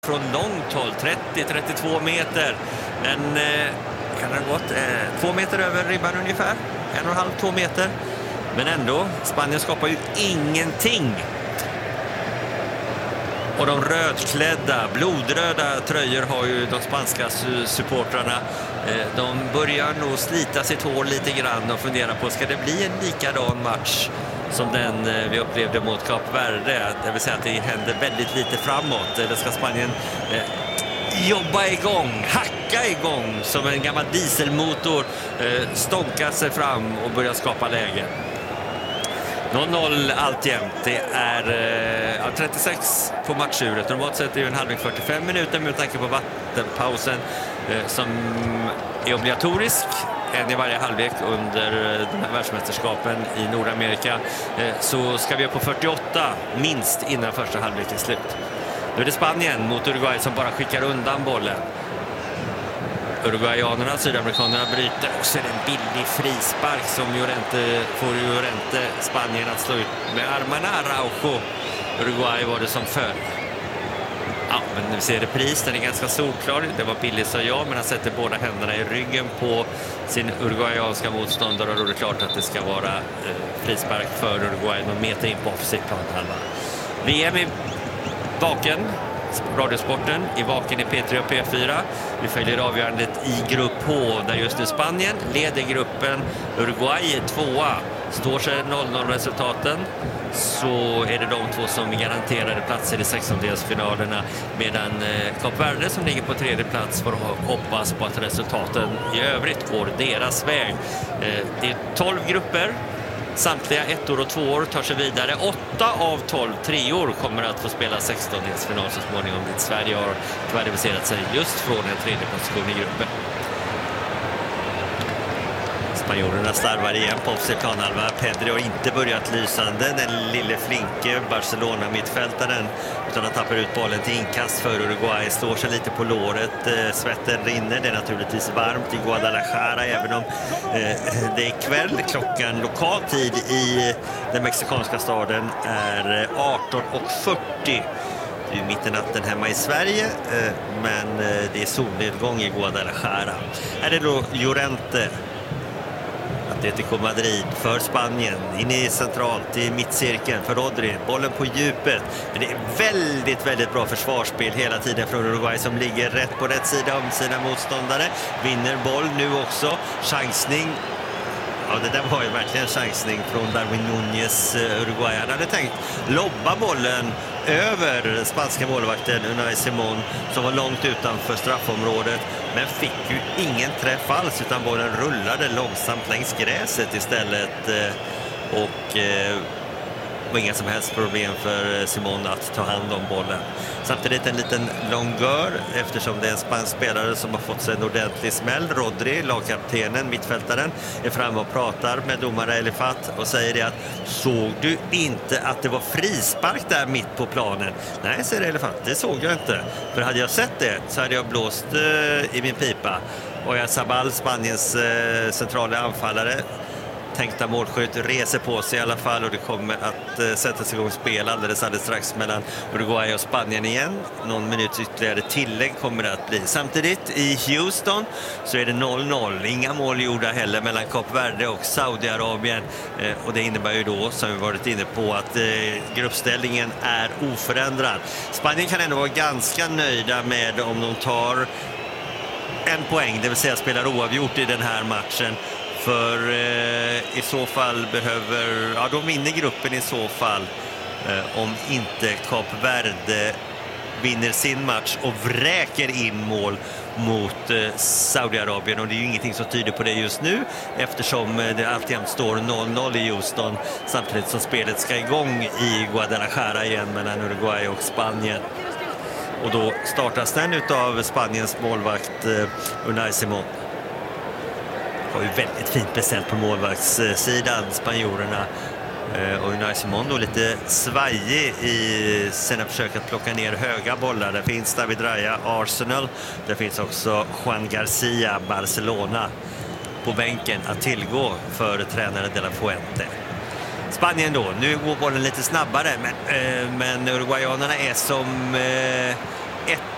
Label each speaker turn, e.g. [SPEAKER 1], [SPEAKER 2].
[SPEAKER 1] från långt håll, 30-32 meter. En kan det ha gått 2 meter över ribban ungefär, 1,5-2 meter. Men ändå, Spanien skapar ju ingenting. Och de rödklädda, blodröda tröjor har ju de spanska supportrarna. De börjar nog slita sitt hår lite grann och fundera på, ska det bli en likadan match som den vi upplevde mot Kap Verde? Det vill säga att det händer väldigt lite framåt. Eller ska Spanien jobba igång, hacka igång som en gammal dieselmotor, stånka sig fram och börja skapa lägen? 0-0 alltjämt. Det är 36 på matchuret. Normalt sett är det en halvlek 45 minuter, med tanke på vattenpausen som är obligatorisk. En i varje halvlek under de här världsmästerskapen i Nordamerika. Så ska vi på 48 minst innan första halvlek är slut. Nu är det Spanien mot Uruguay som bara skickar undan bollen. Uruguayanerna, sydamerikanerna bryter, och så är det en billig frispark som får Llorente Spanien att slå ut med armarna. Araujo, Uruguay var det som föll. Ja, men nu ser repris, den är ganska solklar. Det var billigt, sa jag, men han sätter båda händerna i ryggen på sin uruguayanska motståndare, och då är det klart att det ska vara frispark för Uruguay någon meter in på offside planhalvan. VM i Vaken, Radiosporten i Vaken i P3 och P4. Vi följer avgörandet i grupp H, där just nu Spanien leder gruppen. Uruguay är tvåa. Står sig 0-0 resultaten, så är det de två som är garanterade platser i 16-delsfinalerna, medan Kap Verde som ligger på tredje plats får hoppas på att resultaten i övrigt går deras väg. Det är 12 grupper. Samtliga 1-år och 2-år tar sig vidare. 8 av 12 3-år kommer att få spela 16-delsfinal så småningom, dit Sverige har kvalificerat sig just från en tredje position i gruppen. Spanjorerna starvar igen på offside planhalva. Pedri har inte börjat lysande, den lille flinke Barcelona-mittfältaren, utan att tappa ut bollen till inkast för Uruguay. Slår sig lite på låret, svetten rinner. Det är naturligtvis varmt i Guadalajara, även om det är kväll. Klockan lokal tid i den mexikanska staden är 18:40. Det är mitt i natten hemma i Sverige, men det är solnedgång i Guadalajara. Här är då Llorente, Atletico Madrid för Spanien, in i centralt i mittcirkeln för Rodri, bollen på djupet. Men det är väldigt bra försvarsspel hela tiden från Uruguay, som ligger rätt på rätt sida om sina motståndare. Vinner boll nu också, chansning. Ja, det där var ju verkligen chansning från Darwin Núñez. Uruguay hade tänkt lobba bollen över spanska målvakten Unai Simón, som var långt utanför straffområdet, men fick ju ingen träff alls, utan bollen rullade långsamt längs gräset istället, och var inga som helst problem för Simón att ta hand om bollen. Samtidigt en liten longör, eftersom det är en spansk spelare som har fått sig en ordentlig smäll. Rodri, lagkaptenen, mittfältaren, är framme och pratar med domare Elifat och säger det att, såg du inte att det var frispark där mitt på planen? Nej, säger Elifat, det såg jag inte. För hade jag sett det så hade jag blåst i min pipa. Och jag Sabal, Spaniens centrala anfallare, tänkta målskytt, reser på sig i alla fall, och det kommer att sättas igång spel alldeles strax mellan Uruguay och Spanien igen. Någon minut ytterligare tillägg kommer det att bli. Samtidigt i Houston så är det 0-0. Inga mål gjorda heller mellan Kap Verde och Saudiarabien, och det innebär ju då, som vi varit inne på, att gruppställningen är oförändrad. Spanien kan ändå vara ganska nöjda med om de tar en poäng, det vill säga spelar oavgjort i den här matchen. För i så fall de vinner gruppen i så fall, om inte Kap Verde vinner sin match och vräker in mål mot Saudiarabien. Och det är ju ingenting som tyder på det just nu, eftersom det alltid står 0-0 i Houston, samtidigt som spelet ska igång i Guadalajara igen mellan Uruguay och Spanien. Och då startas den utav Spaniens målvakt Unai Simón. Har ju väldigt fint beställt på målvaktssidan, spanjorerna. Och Unai Simón då lite svajig i sina försök att plocka ner höga bollar. Det finns David Raya, Arsenal. Det finns också Juan Garcia, Barcelona, på bänken att tillgå för tränare De La Fuente. Spanien då, nu går bollen lite snabbare, men Uruguayanerna är som